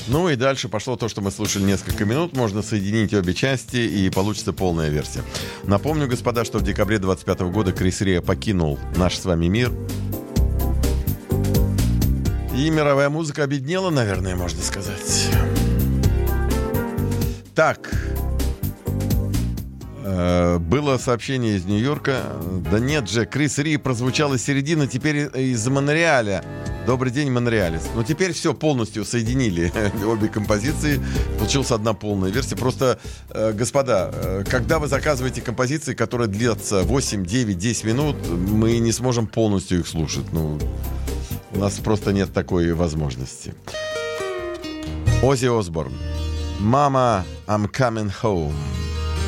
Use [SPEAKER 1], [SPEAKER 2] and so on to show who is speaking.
[SPEAKER 1] Ну и дальше пошло то, что мы слушали несколько минут. Можно соединить обе части, и получится полная версия. Напомню, господа, что в декабре 25 года Крис Риа покинул наш с вами мир. И мировая музыка обеднела, наверное, можно сказать. Так. Было сообщение из Нью-Йорка. Да нет же, Крис Ри прозвучал из середины, теперь из Монреаля. Добрый день, Монреалец. Но теперь все полностью соединили обе композиции. Получилась одна полная версия. Просто, господа, когда вы заказываете композиции, которые длятся 8, 9, 10 минут, мы не сможем полностью их слушать. Ну, у нас просто нет такой возможности. Оззи Осборн. Mama, I'm coming home.